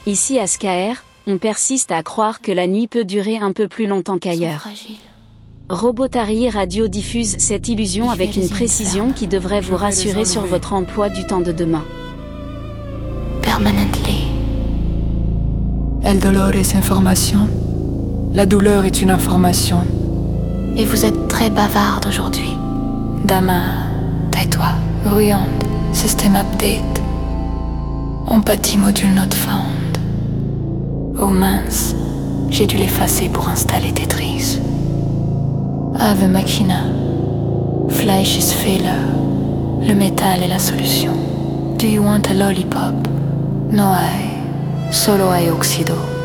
Ici à Skaer, on persiste à croire que la nuit peut durer un peu plus longtemps qu'ailleurs. Robotari Radio diffuse cette illusion avec une précision qui devrait vous rassurer sur votre emploi du temps de demain. Permanently. El dolor es information. La douleur est une information. Et vous êtes très bavarde aujourd'hui. Dama, Tais-toi. bruyante, system update. Empathie module not found. Oh mince, j'ai dû l'effacer pour installer Tetris. Ave Machina. Fleisch is Fehler. Le métal est la solution. Do you want a lollipop? No hay. Solo hay oxydo.